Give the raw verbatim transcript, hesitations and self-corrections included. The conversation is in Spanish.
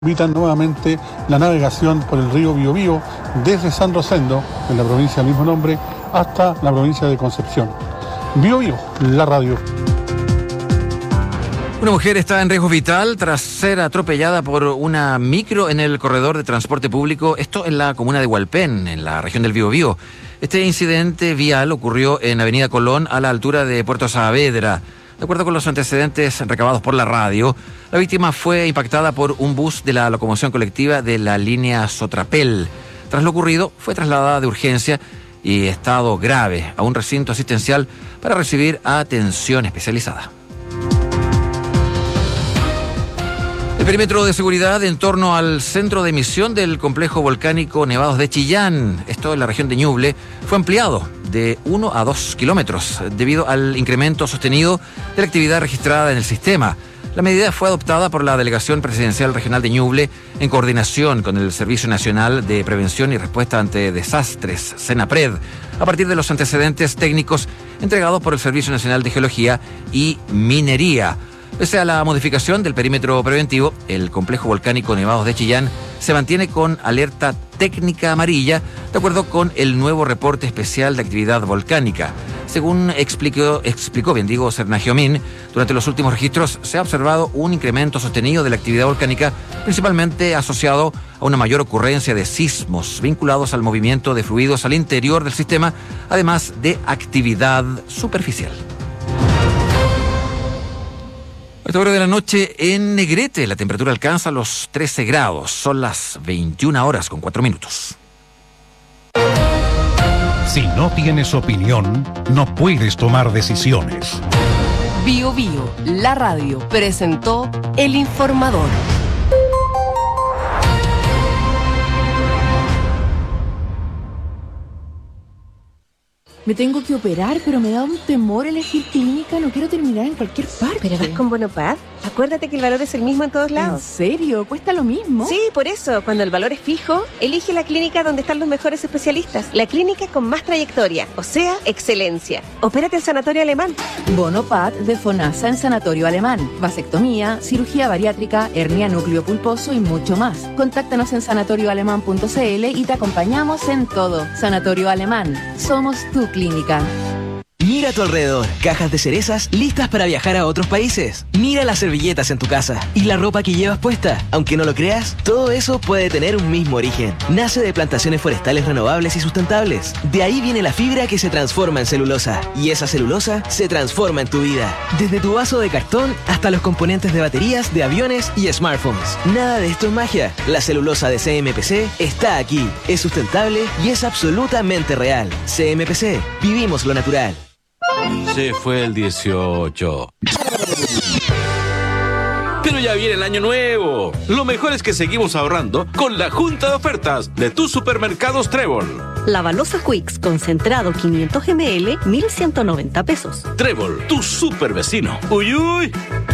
Invitan nuevamente la navegación por el río Biobío desde San Rosendo, en la provincia del mismo nombre, hasta la provincia de Concepción. Biobío, la radio. Una mujer está en riesgo vital tras ser atropellada por una micro en el corredor de transporte público, esto en la comuna de Hualpén, en la región del Biobío. Este incidente vial ocurrió en Avenida Colón, a la altura de Puerto Saavedra. De acuerdo con los antecedentes recabados por la radio, la víctima fue impactada por un bus de la locomoción colectiva de la línea Sotrapel. Tras lo ocurrido, fue trasladada de urgencia y estado grave a un recinto asistencial para recibir atención especializada. El perímetro de seguridad en torno al centro de emisión del complejo volcánico Nevados de Chillán, esto en la región de Ñuble, fue ampliado de uno a dos kilómetros debido al incremento sostenido de la actividad registrada en el sistema. La medida fue adoptada por la Delegación Presidencial Regional de Ñuble en coordinación con el Servicio Nacional de Prevención y Respuesta ante Desastres, SENAPRED, a partir de los antecedentes técnicos entregados por el Servicio Nacional de Geología y Minería. Pese a la modificación del perímetro preventivo, el complejo volcánico Nevados de Chillán se mantiene con alerta técnica amarilla, de acuerdo con el nuevo reporte especial de actividad volcánica. Según explicó, explicó bien digo Sernagiomín, durante los últimos registros se ha observado un incremento sostenido de la actividad volcánica, principalmente asociado a una mayor ocurrencia de sismos vinculados al movimiento de fluidos al interior del sistema, además de actividad superficial. A esta hora de la noche en Negrete la temperatura alcanza los trece grados. Son las veintiuna horas con cuatro minutos. Si no tienes opinión, no puedes tomar decisiones. Bio Bio, la radio, presentó El Informador. Me tengo que operar, pero me da un temor elegir clínica. No quiero terminar en cualquier parte. ¿Pero vas con Bonopad? Acuérdate que el valor es el mismo en todos lados. ¿En serio? ¿Cuesta lo mismo? Sí, por eso. Cuando el valor es fijo, elige la clínica donde están los mejores especialistas. La clínica con más trayectoria, o sea, excelencia. Opérate en Sanatorio Alemán. Bonopad de FONASA en Sanatorio Alemán. Vasectomía, cirugía bariátrica, hernia núcleo pulposo y mucho más. Contáctanos en sanatorio alemán punto c l y te acompañamos en todo. Sanatorio Alemán. Somos tu clínica. Mira a tu alrededor, cajas de cerezas listas para viajar a otros países. Mira las servilletas en tu casa y la ropa que llevas puesta. Aunque no lo creas, todo eso puede tener un mismo origen. Nace de plantaciones forestales renovables y sustentables. De ahí viene la fibra que se transforma en celulosa. Y esa celulosa se transforma en tu vida. Desde tu vaso de cartón hasta los componentes de baterías, de aviones y smartphones. Nada de esto es magia. La celulosa de C M P C está aquí. Es sustentable y es absolutamente real. C M P C. Vivimos lo natural. Se fue el dieciocho. Pero ya viene el año nuevo. Lo mejor es que seguimos ahorrando con la junta de ofertas de tus supermercados Trébol. Lavaloza Quicks concentrado quinientos mililitros, mil ciento noventa pesos. Trébol, tu super vecino. Uy, uy.